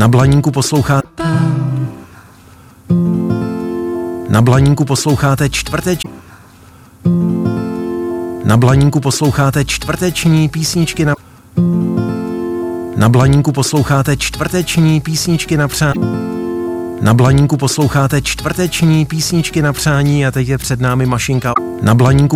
Na Blaníku posloucháte. Na Blaníku posloucháte Na Blaníku posloucháte čtvrteční písničky na. Na Blaníku posloucháte čtvrteční písničky na přání. Na Blaníku posloucháte čtvrteční písničky na přání a teď je před námi mašinka. Na Blaníku